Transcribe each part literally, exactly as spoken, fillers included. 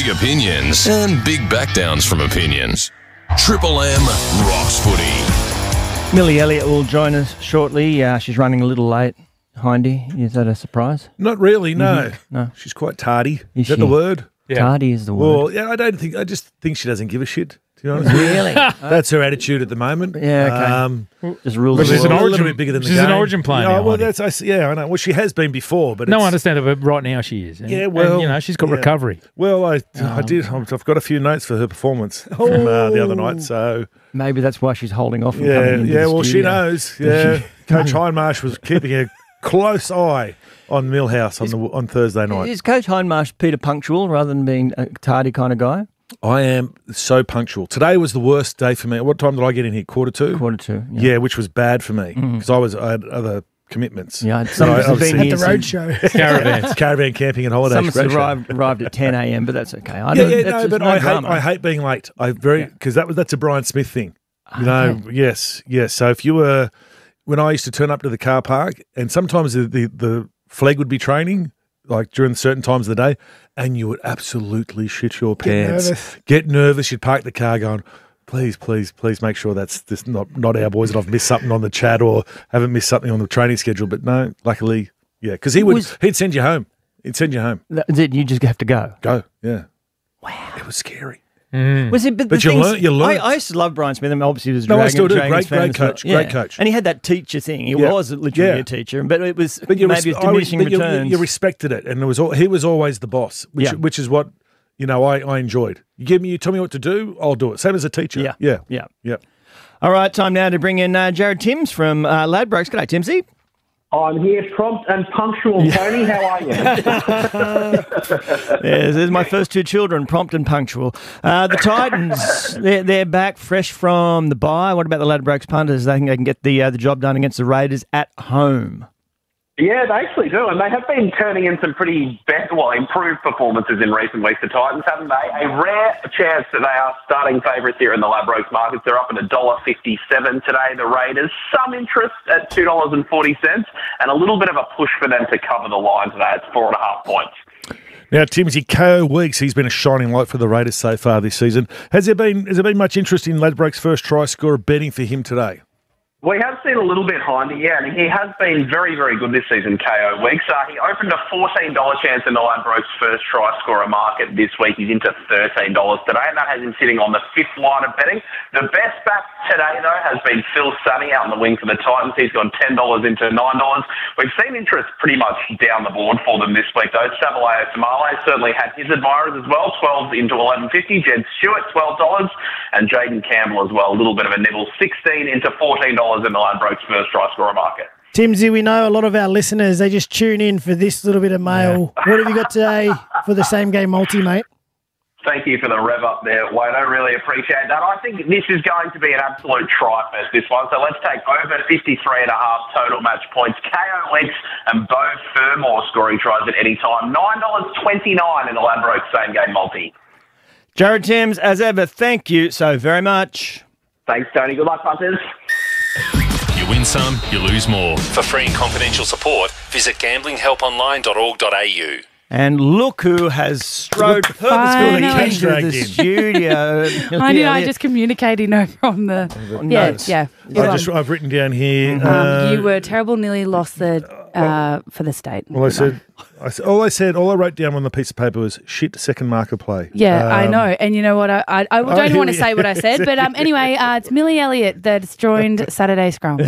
Big opinions and big backdowns from opinions. Triple M rocks footy. Millie Elliott will join us shortly. Uh, she's running a little late. Hindy, is that a surprise? Not really, no. Mm-hmm. No. She's quite tardy. Is Is that she? the word? Yeah. Tardy is the word. Well, yeah, I don't think, I just think she doesn't give a shit, to be honest. Really? That's her attitude at the moment. Yeah, okay. Um, Just rules. But the she's an world. a origin- little bit bigger than the she's game. an origin player Yeah, now, well, Heidi. that's, I, s- yeah, I know. Well, she has been before, but No, it's, I understand it, but right now she is. And, Yeah, well, and, you know, she's got yeah. recovery. Well, I, I did. I've got a few notes for her performance from uh, the other night. So Maybe that's why she's holding off from coming yeah, into yeah. the Well, she studio. knows. Yeah, Coach Hindmarsh was keeping a close eye on Millhouse on the on Thursday night. Is Coach Hindmarsh Peter punctual rather than being a tardy kind of guy? I am so punctual. Today was the worst day for me. What time did I get in here? Quarter two. Quarter two. Yeah, which was bad for me because I was I had other commitments. Yeah, some of I- us have been obviously- here At the road since- show. Caravans. Caravan camping and holiday. Some of us roadshow. arrived, arrived at ten a.m., but that's okay. I Yeah, don't- yeah, that's no, just but no I hate drama. I hate being late. I very because that was that's a Brian Smith thing. You know, Okay. yes, yes. So if you were when I used to turn up to the car park, and sometimes the the, the flag would be training like during certain times of the day, and you would absolutely shit your pants, nervous. get nervous. You'd park the car, going, please, please, please make sure that's this not not our boys that I've missed something on the chat or haven't missed something on the training schedule. But no, luckily, yeah, because he would Was- he'd send you home. He'd send you home. That's it. You just have to go. Go, yeah. Wow, it was scary. Was it? But, But the you things- learn- you learn. I, I used to love Brian Smith. I mean, obviously, he was No, I Dragon, still do. Dragons Great- great fan as well. coach, great coach. And he had that teacher thing. He Yeah. was literally Yeah. a teacher, but it was But you, maybe res- it's I re- diminishing but you, returns. you respected it, and it was all, he was always the boss, which Yeah. which is what you know I, I enjoyed. You give me, you tell me what to do, I'll do it. Same as a teacher. Yeah. yeah, Yeah. yeah. All right, time now to bring in uh, Jared Timms from uh, Ladbrokes. G'day, Timsy. I'm here prompt and punctual, Tony. How are you? Yes, there's my first two children, prompt and punctual. Uh, the Titans, they're, they're back fresh from the bye. What about the Ladbrokes punters? They think they can get the uh, the job done against the Raiders at home. Yeah, they actually do, and they have been turning in some pretty better, well, improved performances in recent weeks. The Titans, haven't they? A rare chance that they are starting favourites here in the Ladbrokes markets. They're up at one dollar fifty-seven today. The Raiders, some interest at two dollars forty, and a little bit of a push for them to cover the line today. It's four and a half points. Now, Timothy Ko Weeks, he's been a shining light for the Raiders so far this season. Has there been has there been much interest in Ladbrokes' first try scorer betting for him today? We have seen a little bit Hindy, yeah, and he has been very, very good this season, K O Weeks. Uh, he opened a fourteen dollars chance in the Ladbrokes' first try scorer market this week. He's into thirteen dollars today, and that has him sitting on the fifth line of betting. The best back today, though, has been Phil Sunny out on the wing for the Titans. He's gone ten dollars into nine dollars. We've seen interest pretty much down the board for them this week, though. Sabaleo Tamale certainly had his admirers as well, twelve into eleven fifty. Jed Stewart, twelve dollars, and Jaden Campbell as well, a little bit of a nibble, sixteen into fourteen dollars in the Ladbrokes' first try scorer market. Timsy, we know a lot of our listeners, they just tune in for this little bit of mail. What have you got today for the same game multi, mate? Thank you for the rev up there, Wade. I really appreciate that. I think this is going to be an absolute try-fest, this one. So let's take over fifty-three and a half total match points. K O X and Bo Fermor scoring tries at any time. nine dollars twenty-nine in the Ladbrokes same game multi. Jared Timms, as ever, thank you so very much. Thanks, Tony. Good luck, punters. You win some, you lose more. For free and confidential support, visit gambling help online dot org dot a u. And look who has strode purposefully Finally. into Dragged the in. studio. I knew Yeah, I yeah. just communicating over on the yeah notes. yeah. I just, I've written down here. Um, uh, you were terrible, nearly lost the uh, for the state. well, I said, I said, all I said, all I wrote down on the piece of paper was shit. Second marker play. Yeah, I Um, know. And you know what? I, I, I don't here even want to we- say what I said. But um, anyway, uh, it's Millie Elliott that's joined Saturday Scrum.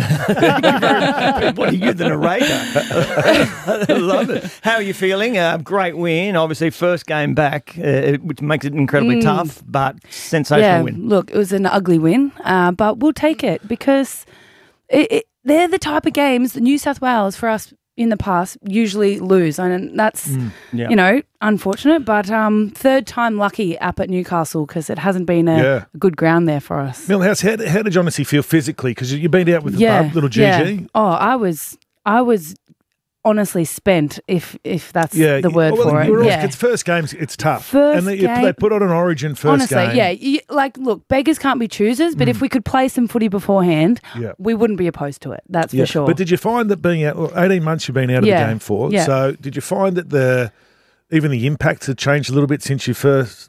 What are you, the narrator? I love it. How are you feeling? Uh, great win. Obviously, first game back, uh, which makes it incredibly tough, but sensational yeah, win. look, it was an ugly win, uh, but we'll take it because it, it, they're the type of games that New South Wales, for us in the past, usually lose. And that's, yeah. you know, unfortunate, but um, third time lucky up at Newcastle because it hasn't been a Yeah. good ground there for us. Millhouse, how, how did you honestly feel physically? Because you've been out with the yeah, bub, little G G. yeah. Oh, I was, I was honestly spent, if if that's Yeah, the word well, for you're it. all- Yeah. It's first games. It's tough. First and they, game- they put on an Origin first Honestly, game. yeah. You, like, look, beggars can't be choosers, but if we could play some footy beforehand, Yeah. we wouldn't be opposed to it. That's Yeah. for sure. But did you find that being out, well, eighteen months you've been out of Yeah. the game for, Yeah. so did you find that the even the impacts had changed a little bit since you first